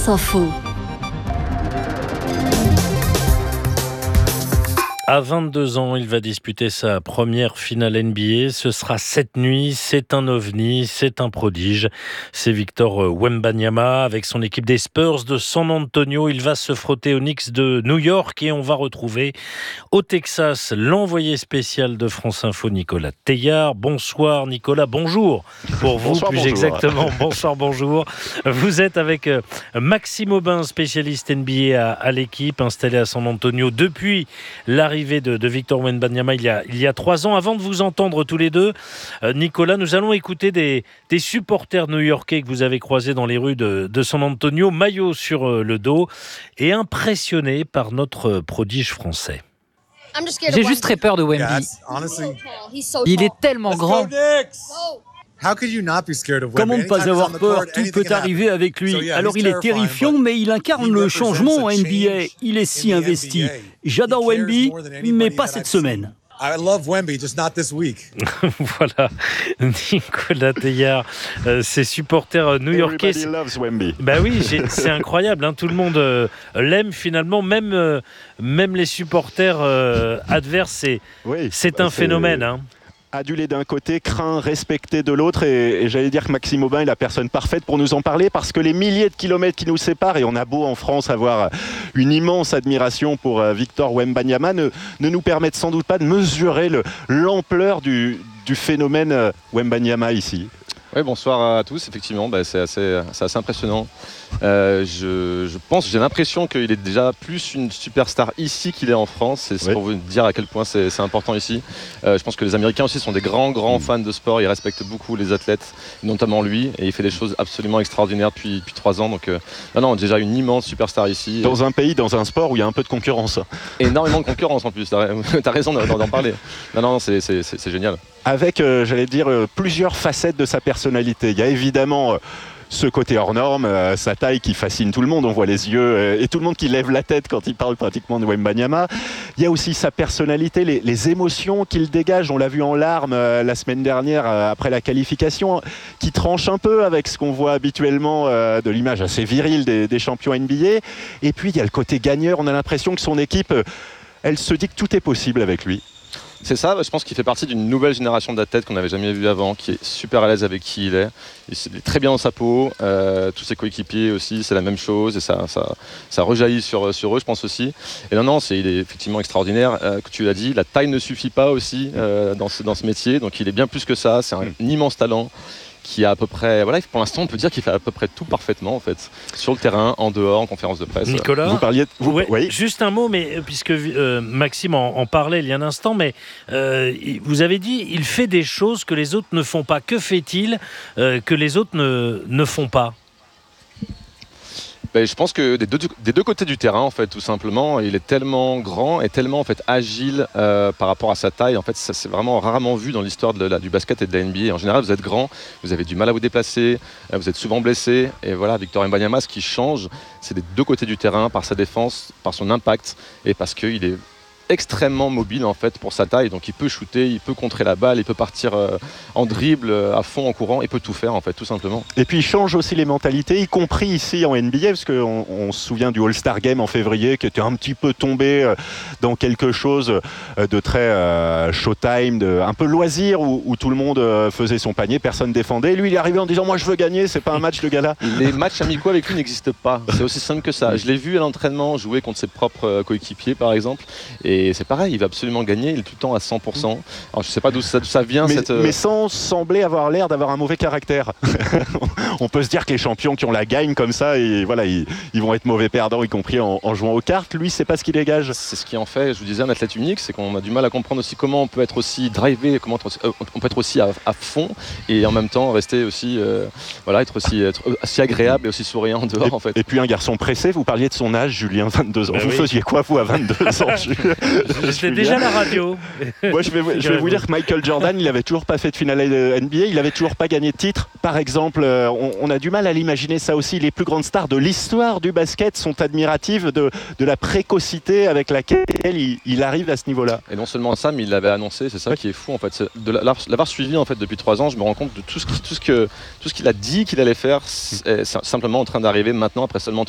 France Info. À 22 ans, il va disputer sa première finale NBA. Ce sera cette nuit. C'est un ovni, c'est un prodige. C'est Victor Wembanyama avec son équipe des Spurs de San Antonio. Il va se frotter aux Knicks de New York et on va retrouver au Texas l'envoyé spécial de France Info, Nicolas Teillard. Bonsoir Nicolas, bonjour pour vous. Bonsoir, plus bonjour. exactement. Bonsoir, bonjour. Vous êtes avec Maxime Aubin, spécialiste NBA à l'équipe, installé à San Antonio depuis l'arrivée de Victor Wembanyama il y a 3 ans. Avant de vous entendre tous les deux, Nicolas, nous allons écouter des supporters new-yorkais que vous avez croisés dans les rues de San Antonio, maillot sur le dos, et impressionnés par notre prodige français. J'ai juste très peur de Wemby. Il est tellement grand. Comment ne pas avoir peur? Tout peut arriver avec lui. Alors il est terrifiant, mais il incarne le changement en NBA. Il est si investi. J'adore Wemby, mais pas cette semaine. Voilà, Nicolas Teillard, ses supporters new-yorkais. Everybody loves Wemby. Bah oui, c'est incroyable, hein. Tout le monde l'aime finalement, même les supporters adverses, c'est un phénomène. Hein. Adulé d'un côté, craint, respecté de l'autre, et j'allais dire que Maxime Aubin est la personne parfaite pour nous en parler, parce que les milliers de kilomètres qui nous séparent, et on a beau en France avoir une immense admiration pour Victor Wembanyama, ne nous permettent sans doute pas de mesurer l'ampleur du phénomène Wembanyama ici. Oui, bonsoir à tous. Effectivement, c'est assez impressionnant. Je pense, j'ai l'impression qu'il est déjà plus une superstar ici qu'il est en France. C'est pour vous dire à quel point c'est important ici. Je pense que les Américains aussi sont des grands fans de sport. Ils respectent beaucoup les athlètes, notamment lui. Et il fait des choses absolument extraordinaires depuis 3 ans. Donc, déjà une immense superstar ici. Dans un pays, dans un sport où il y a un peu de concurrence. Énormément de concurrence en plus. T'as raison d'en parler. Non, c'est génial. Avec, j'allais dire, plusieurs facettes de sa personnalité. Il y a évidemment ce côté hors norme, sa taille qui fascine tout le monde. On voit les yeux et tout le monde qui lève la tête quand il parle pratiquement de Wembanyama. Il y a aussi sa personnalité, les émotions qu'il dégage. On l'a vu en larmes la semaine dernière après la qualification, qui tranche un peu avec ce qu'on voit habituellement de l'image assez virile des champions NBA. Et puis il y a le côté gagneur. On a l'impression que son équipe, elle se dit que tout est possible avec lui. C'est ça, je pense qu'il fait partie d'une nouvelle génération d'athlètes qu'on n'avait jamais vu avant, qui est super à l'aise avec qui il est. Il est très bien dans sa peau, tous ses coéquipiers aussi, c'est la même chose, et ça rejaillit sur eux, je pense aussi. Et il est effectivement extraordinaire. Que tu l'as dit, la taille ne suffit pas aussi dans ce métier, donc il est bien plus que ça, c'est un immense talent. Qui a à peu près, pour l'instant on peut dire qu'il fait à peu près tout parfaitement en fait, sur le terrain, en dehors, en conférence de presse. Nicolas, vous parliez oui. Juste un mot, mais puisque Maxime en parlait il y a un instant, mais vous avez dit il fait des choses que les autres ne font pas. Que fait-il que les autres ne font pas? Je pense que des deux côtés du terrain, en fait, tout simplement, il est tellement grand et tellement en fait agile par rapport à sa taille. En fait, ça c'est vraiment rarement vu dans l'histoire du basket et de la NBA. En général, vous êtes grand, vous avez du mal à vous déplacer, vous êtes souvent blessé. Et voilà, Victor Wembanyama, ce qui change, c'est des deux côtés du terrain, par sa défense, par son impact et parce qu'il est extrêmement mobile en fait pour sa taille, donc il peut shooter, il peut contrer la balle, il peut partir en dribble à fond en courant, il peut tout faire en fait, tout simplement. Et puis il change aussi les mentalités, y compris ici en NBA, parce qu'on se souvient du All-Star Game en février qui était un petit peu tombé dans quelque chose de très showtime, un peu loisir où tout le monde faisait son panier, personne défendait. Lui il est arrivé en disant moi je veux gagner, c'est pas un match de gala. Les matchs amicaux avec lui n'existent pas, c'est aussi simple que ça. Je l'ai vu à l'entraînement jouer contre ses propres coéquipiers par exemple, et c'est pareil, il va absolument gagner, il est tout le temps à 100%. Alors je sais pas d'où ça vient. Mais sans sembler avoir l'air d'avoir un mauvais caractère. On peut se dire que les champions qui ont la gagne comme ça, et voilà, ils vont être mauvais perdants, y compris en jouant aux cartes. Lui, c'est pas ce qu'il dégage. C'est ce qui en fait, je vous disais, un athlète unique, c'est qu'on a du mal à comprendre aussi comment on peut être aussi drivé, comment on peut être aussi à fond, et en même temps rester aussi, être aussi agréable et aussi souriant dehors en fait. Et puis un garçon pressé, vous parliez de son âge, Julien, 22 ans. Vous faisiez quoi vous à 22 ans? J'étais déjà à la radio. Moi, je vais vous dire que Michael Jordan, il n'avait toujours pas fait de finale NBA, il n'avait toujours pas gagné de titre. Par exemple, on a du mal à l'imaginer ça aussi. Les plus grandes stars de l'histoire du basket sont admiratives de la précocité avec laquelle il arrive à ce niveau-là. Et non seulement ça, mais il l'avait annoncé, c'est ça qui est fou en fait. De l'avoir suivi en fait depuis 3 ans, je me rends compte de tout ce qu'il a dit qu'il allait faire, est simplement en train d'arriver maintenant après seulement